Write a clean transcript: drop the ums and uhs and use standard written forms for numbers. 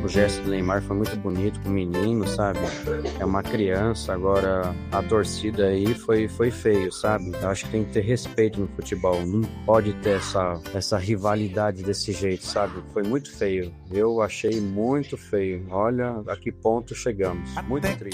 gesto do Neymar foi muito bonito com o menino, sabe? É uma criança, agora a torcida aí foi feio, sabe? Eu acho que tem que ter respeito no futebol, não pode ter essa rivalidade desse jeito, sabe? Foi muito feio, eu achei muito feio. Olha a que ponto chegamos, muito triste.